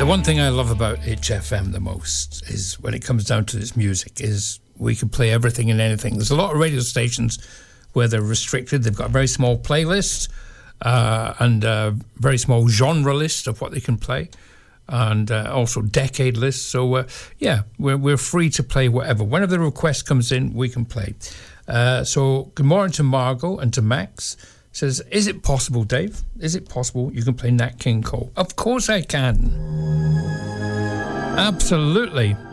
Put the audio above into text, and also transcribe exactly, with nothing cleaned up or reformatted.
The one thing I love about H F M the most is when it comes down to its music is we can play everything and anything. There's a lot of radio stations where they're restricted. They've got a very small playlist uh, and a very small genre list of what they can play, and uh, also decade lists. So, uh, yeah, we're, we're free to play whatever. Whenever the request comes in, we can play. Uh, so, good morning to Margot and to Max. Says, is it possible, Dave? Is it possible you can play Nat King Cole? Of course I can. Absolutely.